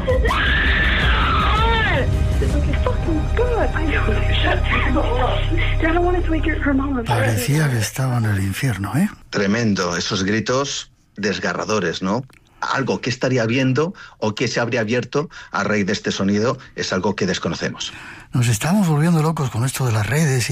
Parecía que estaba en el infierno, ¿eh? Tremendo, esos gritos desgarradores, ¿no? Algo que estaría viendo o que se habría abierto a raíz de este sonido es algo que desconocemos. Nos estamos volviendo locos con esto de las redes